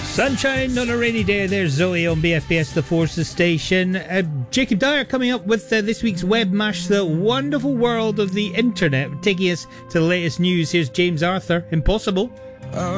Sunshine on a rainy day. There's Zoe on BFBS The Forces station. Jacob Dyer coming up with this week's Web Mash, the wonderful world of the internet, taking us to the latest news. Here's James Arthur, Impossible.